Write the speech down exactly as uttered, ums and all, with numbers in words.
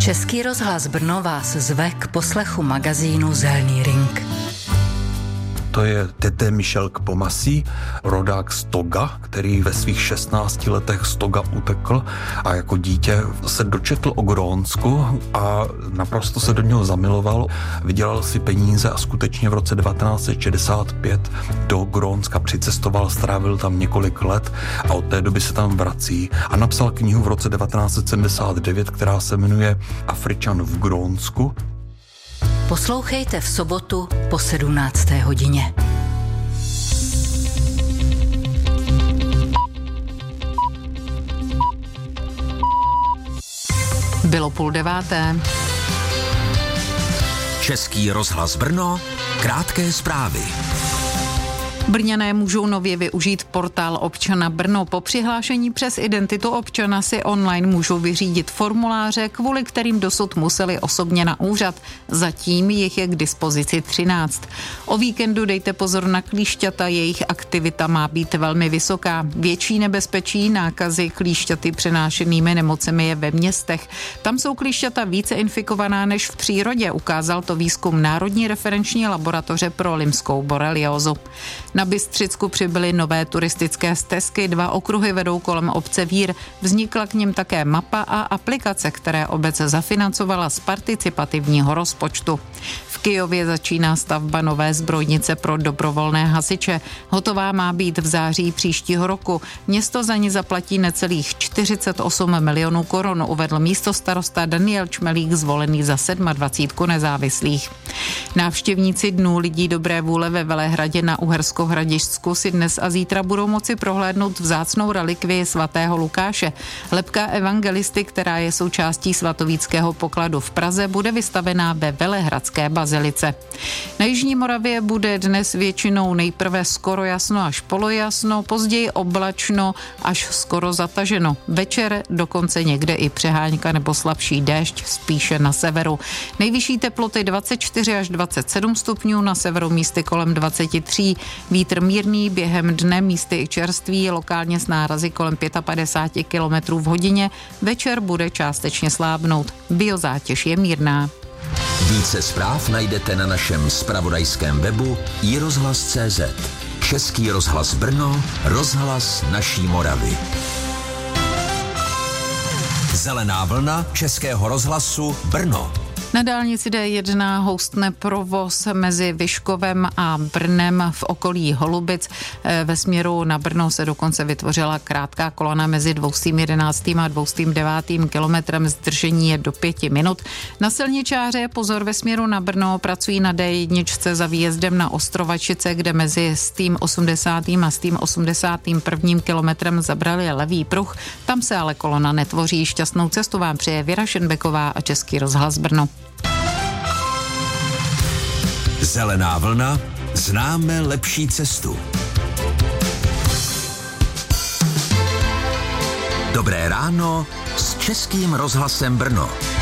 Český rozhlas Brno vás zve k poslechu magazínu Zelený ring. To je Tete Michel Kpomasi, rodák z Toga, který ve svých šestnácti letech z Toga utekl a jako dítě se dočetl o Grónsku a naprosto se do něho zamiloval. Vydělal si peníze a skutečně v roce devatenáct set šedesát pět do Grónska přicestoval, strávil tam několik let a od té doby se tam vrací a napsal knihu v roce devatenáct set sedmdesát devět, která se jmenuje Afričan v Grónsku. Poslouchejte v sobotu po sedmnácté hodině. Bylo půl deváté. Český rozhlas Brno, krátké zprávy. Brňané můžou nově využít portál občana Brno. Po přihlášení přes identitu občana si online můžou vyřídit formuláře, kvůli kterým dosud museli osobně na úřad. Zatím jich je k dispozici třináct. O víkendu dejte pozor na klíšťata, jejich aktivita má být velmi vysoká. Větší nebezpečí nákazy klíšťaty přenášenými nemocemi je ve městech. Tam jsou klíšťata více infikovaná než v přírodě, ukázal to výzkum Národní referenční laboratoře pro limskou boreliózu. Na Bystřicku přibyly nové turistické stezky, dva okruhy vedou kolem obce Vír. Vznikla k nim také mapa a aplikace, které obec zafinancovala z participativního rozpočtu. V Kyjově začíná stavba nové zbrojnice pro dobrovolné hasiče. Hotová má být v září příštího roku. Město za ní zaplatí necelých čtyřicet osm milionů korun, uvedl místostarosta Daniel Čmelík, zvolený za dvacítku nezávislých. Návštěvníci Dnů lidí dobré vůle ve Velehradě na Uhersko-Hradišťsku si dnes a zítra budou moci prohlédnout vzácnou relikvii svatého Lukáše. Lebka evangelisty, která je součástí svatovíckého pokladu v Praze, bude vystavená ve Velehradské bazilice. Na jižní Moravě bude dnes většinou nejprve skoro jasno až polojasno, později oblačno až skoro zataženo. Večer dokonce někde i přehánka nebo slabší déšť, spíše na severu. Nejvyšší teploty dvacet čtyři až dvacet sedm stupňů, na severu místy kolem dvacet tři. Vítr mírný, během dne místy i čerstvý, lokálně s nárazy kolem padesát pět kilometrů v hodině. Večer bude částečně slábnout. Biozátěž je mírná. Více zpráv najdete na našem zpravodajském webu i rozhlas tečka cé zet. Český rozhlas Brno, rozhlas naší Moravy. Zelená vlna Českého rozhlasu Brno. Na dálnici D jedna houstne provoz mezi Vyškovem a Brnem v okolí Holubic. Ve směru na Brno se dokonce vytvořila krátká kolona mezi dvěstě jedenáct a dvěstě devět kilometrem, zdržení je do pěti minut. Na silničáře pozor ve směru na Brno, pracují na D jedna za výjezdem na Ostrovačice, kde mezi stým osmdesátým a stým osmdesátým prvním kilometrem zabrali levý pruh. Tam se ale kolona netvoří. Šťastnou cestu vám přeje Věra Šenbeková a Český rozhlas Brno. Zelená vlna, známe lepší cestu. Dobré ráno s Českým rozhlasem Brno.